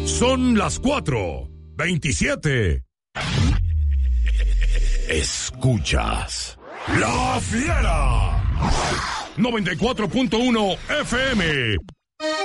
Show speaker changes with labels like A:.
A: Son las 4:27. Escuchas La Fiera 94.1 FM.